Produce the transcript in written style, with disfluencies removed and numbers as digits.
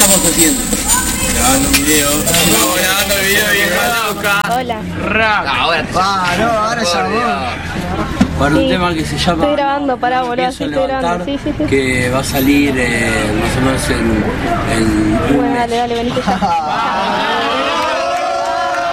estamos haciendo? Grabando un video. No, grabando el video, vieja loca. Hola. Ahora ya para un tema que se llama... Estoy grabando, pará, boludo, Pienso estoy grabando, levantar, sí. que va a salir más o menos en un Bueno, mes. dale, venite ya.